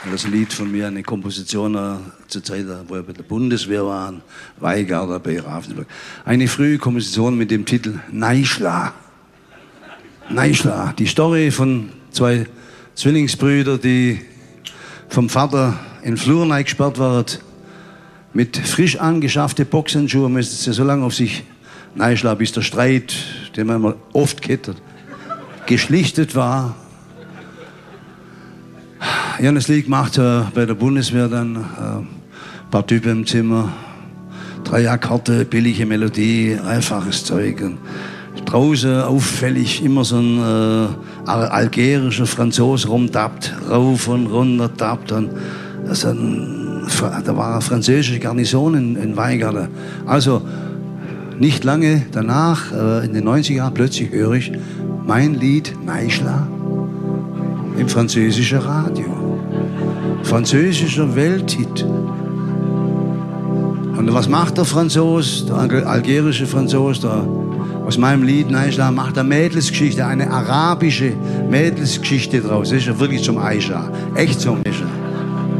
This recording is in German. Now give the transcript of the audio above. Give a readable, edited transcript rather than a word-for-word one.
Das Lied von mir, eine Komposition zur Zeit, wo wir bei der Bundeswehr waren, Weigarder bei Ravensburg. Eine frühe Komposition mit dem Titel Neischla. Neischla. Die Story von zwei Zwillingsbrüdern, die vom Vater in den Flur gesperrt waren, mit frisch angeschafften Boxhandschuhen, müssen sie so lange auf sich neischlagen, bis der Streit, den man oft kennt, geschlichtet war. Ich habe das Lied gemacht bei der Bundeswehr dann, ein paar Typen im Zimmer, 3 Akkorde, billige Melodie, einfaches Zeug. Und draußen auffällig immer so ein algerischer Franzose rumtappt, rauf und runter tappt. Und da war eine französische Garnison in Weigarden. Also nicht lange danach, in den 90er Jahren, plötzlich höre ich mein Lied Neischla im französischen Radio. Französischer Welthit. Und was macht der Franzose, der algerische Franzose, aus meinem Lied Neischla, macht eine Mädelsgeschichte, eine arabische Mädelsgeschichte draus. Das ist ja wirklich zum Aisha. Echt zum Aisha.